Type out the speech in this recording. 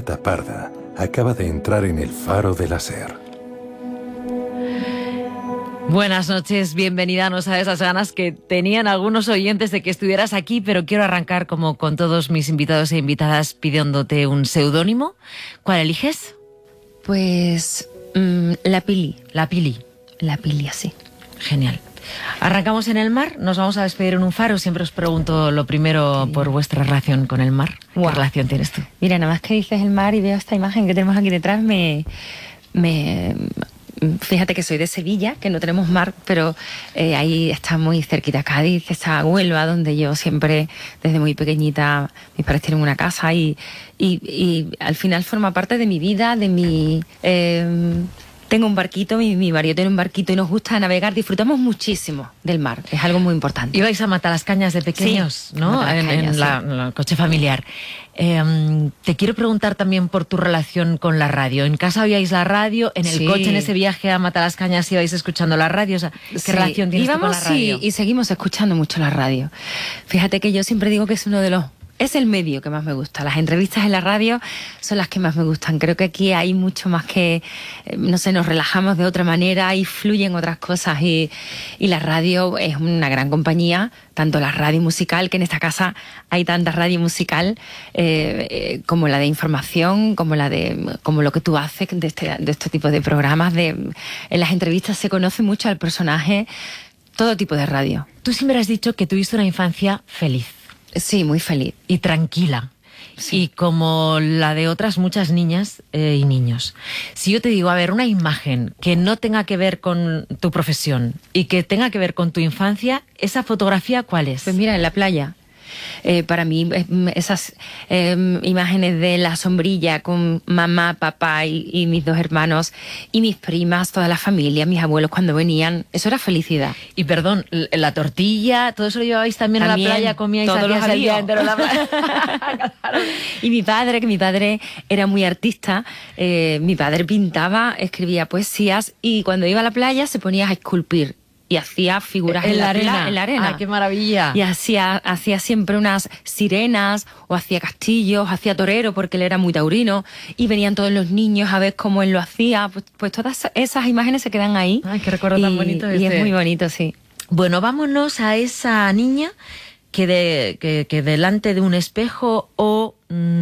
gata parda acaba de entrar en el Faro de la Ser. Buenas noches, bienvenida. No sabes las ganas que tenían algunos oyentes de que estuvieras aquí, pero quiero arrancar como con todos mis invitados e invitadas pidiéndote un seudónimo. ¿Cuál eliges? Pues la Pili. La Pili. La Pili, así. Genial. Arrancamos en el mar, nos vamos a despedir en un faro. Siempre os pregunto lo primero por vuestra relación con el mar. ¿Qué relación tienes tú? Mira, nada más que dices el mar y veo esta imagen que tenemos aquí detrás, fíjate que soy de Sevilla, que no tenemos mar, pero ahí está muy cerquita Cádiz, está Huelva, donde yo siempre, desde muy pequeñita, mis padres tienen una casa y al final forma parte de mi vida, de mi... Tengo un barquito, mi marido tiene un barquito y nos gusta navegar, disfrutamos muchísimo del mar, es algo muy importante. Ibais a Matalascañas de pequeños, sí, ¿no? En el coche familiar. Te quiero preguntar también por tu relación con la radio. ¿En casa oíais la radio? ¿En el coche, en ese viaje a Matalascañas, ibais escuchando la radio? O sea, ¿qué relación tienes tú con la radio? Y seguimos escuchando mucho la radio. Fíjate que yo siempre digo que es uno de los... Es el medio que más me gusta. Las entrevistas en la radio son las que más me gustan. Creo que aquí hay mucho más que, no sé, nos relajamos de otra manera y fluyen otras cosas. Y la radio es una gran compañía, tanto la radio musical, que en esta casa hay tanta radio musical, como la de información, como lo que tú haces de este tipo de programas. En las entrevistas se conoce mucho al personaje, todo tipo de radio. Tú siempre has dicho que tuviste una infancia feliz. Sí, muy feliz. Y tranquila. Sí. Y como la de otras muchas niñas y niños. Si yo te digo, a ver, una imagen que no tenga que ver con tu profesión y que tenga que ver con tu infancia, ¿esa fotografía cuál es? Pues mira, en la playa. Para mí esas imágenes de la sombrilla con mamá, papá y mis dos hermanos y mis primas, toda la familia, mis abuelos cuando venían, eso era felicidad. Y perdón, la tortilla, ¿todo eso lo llevabais también a la playa? ¿Comíais todos los días entero la playa? Y mi padre era muy artista, mi padre pintaba, escribía poesías y cuando iba a la playa se ponía a esculpir. Y hacía figuras en la arena. ¡Ay, qué maravilla! Y hacía siempre unas sirenas, o hacía castillos, hacía torero, porque él era muy taurino, y venían todos los niños a ver cómo él lo hacía. Pues todas esas imágenes se quedan ahí. ¡Ay, qué recuerdo tan bonito! Y es muy bonito, sí. Bueno, vámonos a esa niña que delante de un espejo o...